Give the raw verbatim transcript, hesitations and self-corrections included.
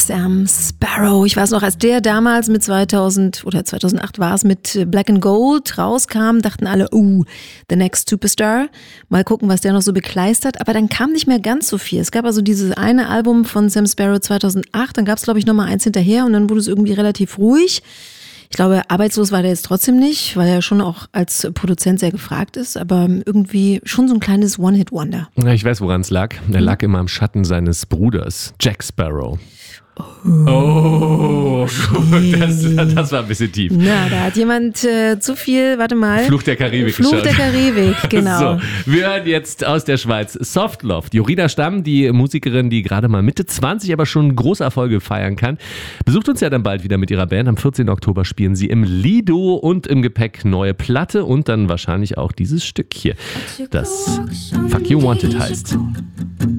Sam Sparrow. Ich weiß noch, als der damals mit zweitausend oder zweitausendacht war es, mit Black and Gold rauskam, dachten alle, uh, the next Superstar. Mal gucken, was der noch so bekleistert. Aber dann kam nicht mehr ganz so viel. Es gab also dieses eine Album von Sam Sparrow zweitausendacht, dann gab es, glaube ich, nochmal eins hinterher und dann wurde es irgendwie relativ ruhig. Ich glaube, arbeitslos war der jetzt trotzdem nicht, weil er schon auch als Produzent sehr gefragt ist, aber irgendwie schon so ein kleines One-Hit-Wonder. Ja, ich weiß, woran es lag. Er lag immer im Schatten seines Bruders, Jack Sparrow. Oh, das, das war ein bisschen tief. Na, da hat jemand äh, zu viel, warte mal. Fluch der Karibik Fluch geschaut. der Karibik, genau. So, wir hören jetzt aus der Schweiz Soft Love. Jorina Stamm, die Musikerin, die gerade mal Mitte zwanzig, aber schon große Erfolge feiern kann, besucht uns ja dann bald wieder mit ihrer Band. Am vierzehnten Oktober spielen sie im Lido und im Gepäck neue Platte und dann wahrscheinlich auch dieses Stück hier, das Fuck You Wanted heißt.